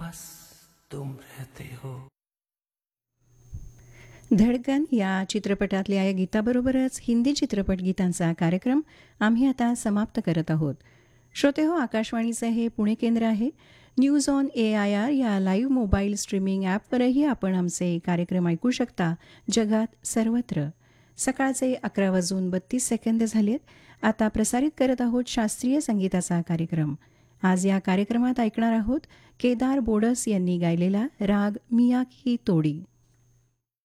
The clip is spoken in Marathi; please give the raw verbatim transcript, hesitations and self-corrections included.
बस तुम रहते हो. धडकन या चित्रपटातल्या या गीताबरोबरच हिंदी चित्रपट गीतांचा कार्यक्रम आम्ही आता समाप्त करत आहोत. श्रोते हो, आकाशवाणीचं हे पुणे केंद्र आहे. News on A I R या लाईव्ह मोबाईल स्ट्रीमिंग ॲपवरही आपण आमचे कार्यक्रम ऐकू शकता जगात सर्वत्र. सकाळचे अकरा वाजून बत्तीस सेकंद झालेत. आता प्रसारित करत आहोत शास्त्रीय संगीताचा कार्यक्रम. आज या कार्यक्रमात ऐकणार आहोत केदार बोडस यांनी गायलेला राग मियाकी तोडी.